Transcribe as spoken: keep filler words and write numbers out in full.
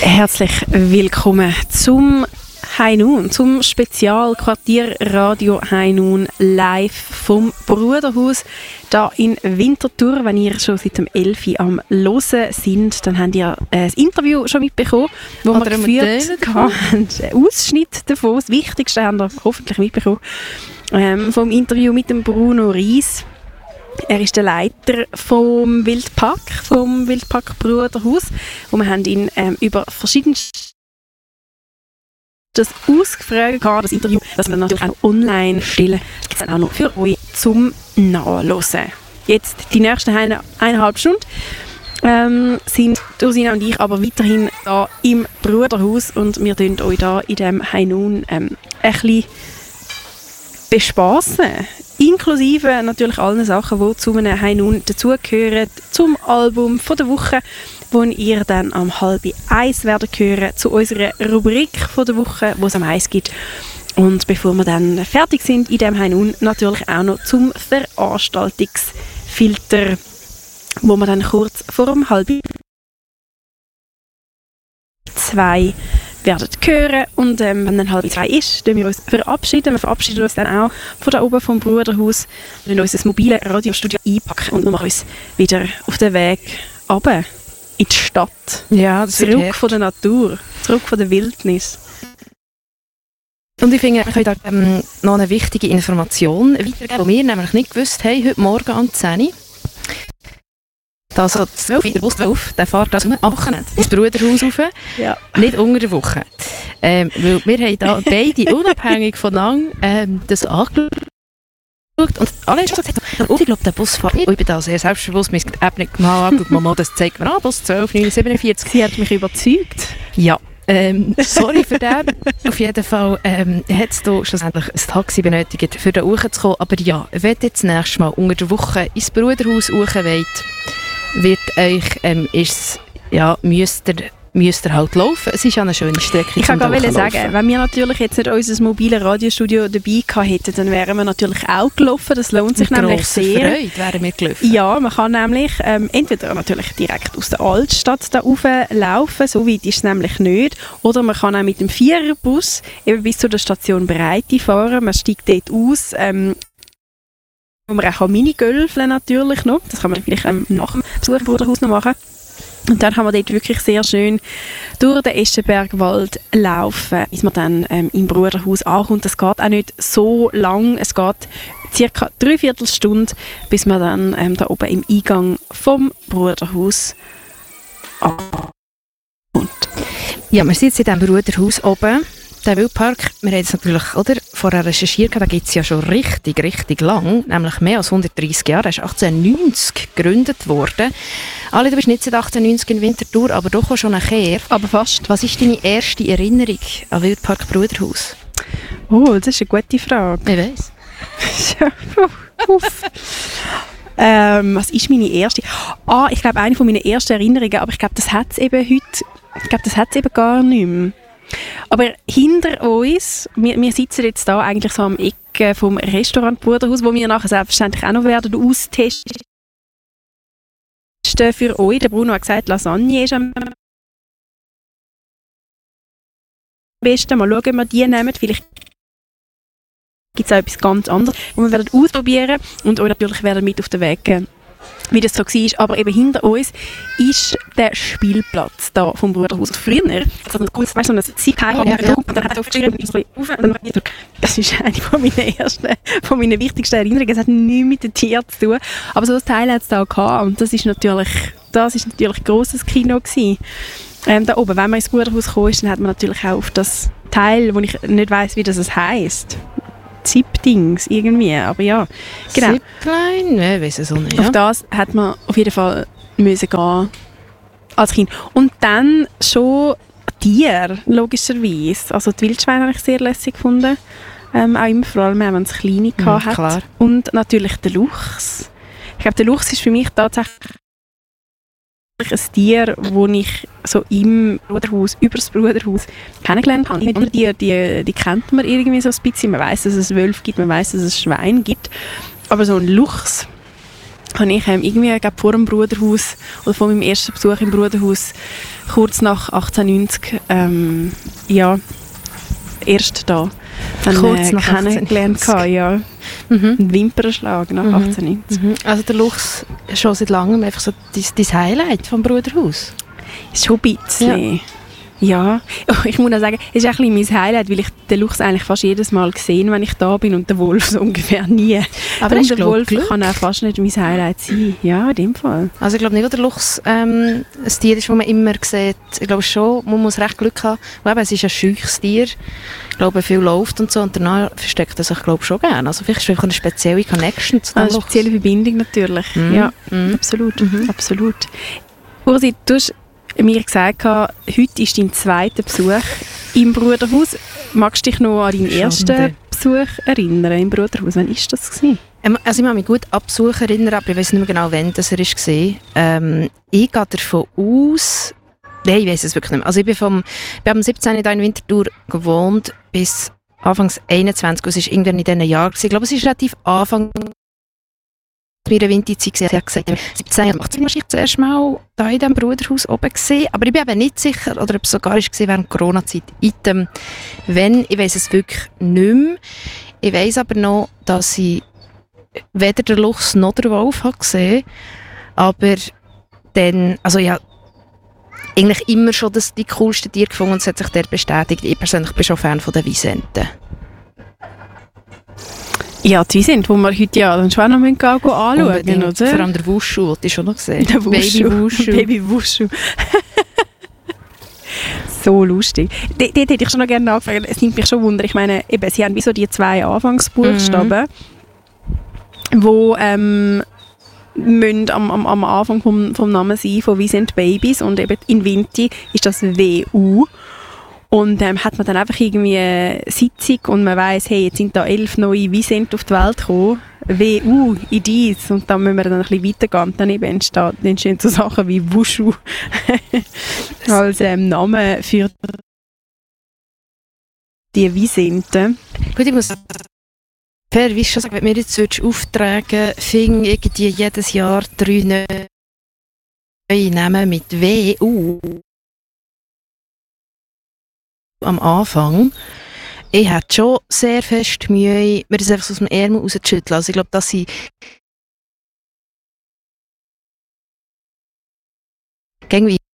Herzlich willkommen zum High Noon, zum Spezialquartierradio High Noon live vom Bruderhaus da in Winterthur. Wenn ihr schon seit dem elf Uhr am Hören sind, dann habt ihr ein Interview schon mitbekommen, wo wir geführt haben. Ein Ausschnitt davon, das Wichtigste habt ihr hoffentlich mitbekommen, ähm, vom Interview mit dem Bruno Ries. Er ist der Leiter vom Wildpark, vom Wildpark Bruderhaus. Und wir haben ihn ähm, über verschiedenste das ausgefragt, das Interview, das wir natürlich auch online stellen, gibt es dann auch noch für euch zum Nachhören. Jetzt die nächsten eine, eineinhalb Stunden ähm, sind Ursina und ich aber weiterhin da im Bruderhaus und wir tun euch da in diesem High Noon ähm, ein bisschen bespassen. Inklusive natürlich allen Sachen, die zu einem High Noon dazugehören, zum Album von der Woche, wo ihr dann am halb eins werden hören, zu unserer Rubrik von der Woche, wo es am eins gibt. Und bevor wir dann fertig sind in diesem High Noon, natürlich auch noch zum Veranstaltungsfilter, wo wir dann kurz vor dem halb zwei werden hören. Und ähm, wenn dann halb zwei ist, dann wir uns verabschieden. Wir verabschieden uns dann auch von da oben vom Bruderhaus, in unser mobiles Radiostudio einpacken und wir machen uns wieder auf den Weg runter in die Stadt. Ja, das zurück von der Natur, zurück von der Wildnis. Und ich finde, ich kann da ähm, noch eine wichtige Information weitergeben, die wir nämlich nicht gewusst haben, heute Morgen um zehn Uhr. Also zwölf, der Bus zwölf, der fährt das am Wochenende ins Bruderhaus rauf, ja. Nicht unter der Woche. Ähm, weil wir haben da beide unabhängig voneinander ähm, das angeschaut. Und alle haben gesagt, oh, ich glaube, der Bus fährt nicht. Ich bin da sehr selbstbewusst, mir ist die App nicht mal angeschaut, Mama, das zeigt mir an, Bus zwölf neun siebenundvierzig. Sie hat mich überzeugt. Ja. Ähm, sorry für das. Auf jeden Fall ähm, hättest du schlussendlich ein Taxi benötigt, für da hochzukommen. Aber ja, wenn ihr jetzt nächstes Mal unter der Woche ins Bruderhaus hoch wollt, wird euch, ähm, ist, ja, müsst ihr, müsst ihr halt laufen. Es ist ja eine schöne Strecke. Ich kann gerade sagen, wenn wir natürlich jetzt nicht unser mobiles Radiostudio dabei gehabt hätten, dann wären wir natürlich auch gelaufen. Das lohnt sich mit nämlich sehr. Freude wären wir gelaufen. Ja, man kann nämlich ähm, entweder natürlich direkt aus der Altstadt da rauflaufen, so weit ist es nämlich nicht, oder man kann auch mit dem Viererbus eben bis zu der Station Breite fahren. Man steigt dort aus, ähm, wo man auch Minigolfen natürlich noch. Das kann man vielleicht ähm, nach dem Besuch im Bruderhaus noch machen. Und dann kann man dort wirklich sehr schön durch den Eschenbergwald laufen, bis man dann ähm, im Bruderhaus ankommt. Es geht auch nicht so lang, es geht circa dreiviertel Stunde, bis man dann ähm, da oben im Eingang vom Bruderhaus ankommt. Ja, wir sind jetzt in diesem Bruderhaus oben. Der Wildpark, wir haben es natürlich oder, vorher recherchiert, da gibt es ja schon richtig, richtig lang, nämlich mehr als hundertdreissig Jahre. Er ist achtzehnhundertneunzig gegründet worden. Ali, du bist nicht seit achtzehnhundertneunzig in Winterthur, aber doch auch schon nachher. Aber fast. Was ist deine erste Erinnerung an Wildpark Bruderhaus? Oh, das ist eine gute Frage. Ich weiss. ähm, was ist meine erste? Ah, ich glaube, eine von meinen ersten Erinnerungen, aber ich glaube, das hat es eben heute, ich glaube, das hat es eben gar nicht mehr. Aber hinter uns, wir, wir sitzen jetzt da eigentlich so am Ecke vom Restaurant Bruderhaus, wo wir nachher selbstverständlich auch noch werden austesten für euch. Der Bruno hat gesagt, Lasagne ist am besten. Mal schauen, ob wir die nehmen. Vielleicht gibt es auch etwas ganz anderes, wo wir werden ausprobieren und euch natürlich werden mit auf den Weg gehen, wie das so war. Aber eben hinter uns ist der Spielplatz da vom Bruderhaus. Früher, also ein cooles, weißt du, so ein Siegheim, ja, ja. Und dann hat er aufgeschrieben, und so rauf, und dann das ist eine von meinen ersten, von meinen wichtigsten Erinnerungen. Es hat nichts mit den Tieren zu tun. Aber so ein Teil hat es da gehabt. Und das ist natürlich, das ist natürlich ein grosses Kino gewesen. Ähm, da oben, wenn man ins Bruderhaus gekommen ist, dann hat man natürlich auch auf das Teil, wo ich nicht weiss, wie das heisst. Zip-Dings irgendwie, aber ja, genau. Zipline? Ja, ich weiss es auch nicht. Auf Ja. das hat man auf jeden Fall müssen gehen als Kind. Und dann schon Tiere, logischerweise. Also die Wildschweine habe ich sehr lässig gefunden. Ähm, auch immer, vor allem, wenn man es kleine Mhm, hat. klar. Und natürlich der Luchs. Ich glaube, der Luchs ist für mich tatsächlich ein Tier, das ich so im Bruderhaus, über das Bruderhaus kennengelernt habe. Die Tiere, die, die kennt man irgendwie so ein bisschen. Man weiss, dass es Wölfe gibt, man weiss, dass es Schweine gibt. Aber so ein Luchs, habe ich ähm, irgendwie glaub, vor dem Bruderhaus oder vor meinem ersten Besuch im Bruderhaus kurz nach achtzehnhundertneunzig ähm, ja, erst da dann, Kurz äh, nach kennengelernt habe, ja. Mhm. Ein Wimpernschlag nach Mhm. achtzehnhundertneunzig. Mhm. Also der Luchs schon seit langem einfach so dein, dein Highlight vom Bruderhaus. Schon ein bisschen. Ja. Oh, ich muss auch sagen, es ist auch ein bisschen mein Highlight, weil ich den Luchs eigentlich fast jedes Mal gesehen, wenn ich da bin und den Wolf so ungefähr nie. Aber Und ist, der glaub, Wolf Glück. kann auch fast nicht mein Highlight sein. Ja, in dem Fall. Also ich glaube nicht, dass der Luchs ähm, ein Tier ist, das man immer sieht. Ich glaube schon, man muss recht Glück haben. Und eben, es ist ein scheuches Tier. Ich glaube, viel läuft und so. Und danach versteckt er sich, glaube ich, schon gerne. Also vielleicht ist es einfach eine spezielle Connection zu dem Eine Luchs. spezielle Verbindung natürlich. Mhm. Ja, Mhm. absolut. Mhm. absolut. Ursi, du hast mir gesagt, heute ist dein zweiter Besuch im Bruderhaus. Magst du dich noch an deinen Schande. ersten Besuch erinnern im Bruderhaus? Wann war das gewesen? Ähm, Also ich kann mich gut an Besuch erinnern, aber ich weiß nicht mehr genau, wann das er war. Ähm, ich gehe davon aus... Nein, ich weiß es wirklich nicht mehr. Also ich bin, vom, bin am siebzehnten hier in Winterthur gewohnt bis Anfangs einundzwanzig. Es war irgendwann in diesen Jahren. Ich glaube, es ist relativ Anfang meiner Winterzeit gewesen. Ich habe gesagt, siebzehn, achtzehn war ich das erste Mal hier in diesem Bruderhaus oben gewesen. Aber ich bin eben nicht sicher, oder ob es sogar war während der Corona-Zeit. Item, wenn, ich weiss es wirklich nicht mehr. Ich weiss aber noch, dass ich weder den Luchs noch den Wolf habe gesehen, aber dann, also ja, eigentlich immer schon das die coolste Tier gefunden und es hat sich dort bestätigt. Ich persönlich bin schon Fan von den Wisenten. Ja, die sind, wo wir heute ja dann schon noch gehen, gehen anschauen, Unbedingt. oder? Vor allem der Wushu, das schon noch gesehen. Der Wushu. Baby Wushu. Baby Wushu. So lustig. Dort hätte ich schon noch gerne nachgefragt. Es nimmt mich schon Wunder. Ich meine, eben, sie haben wie so die zwei Anfangsbuchstaben, Mhm. wo ähm, müssen am, am, am Anfang vom, vom Namen sein, von «Wie sind Babys», und eben in Vinti ist das W U. Und ähm, hat man dann einfach irgendwie eine Sitzung und man weiss, hey, jetzt sind da elf neue «Wie auf die Welt gekommen», W U in dies, und dann müssen wir dann ein bisschen weitergehen. Und daneben entstehen, entstehen so Sachen wie «Wushu» als ähm, Name für die «Wie-Sente». Gut, ich muss fair, wie schon sagen, wenn du mir jetzt würdest Aufträge fing irgendwie jedes Jahr drei neue Namen mit W U am Anfang. Ich hätte schon sehr fest Mühe, mir das einfach so aus dem Ärmel rauszuschütteln. Also ich glaube, dass sie irgendwie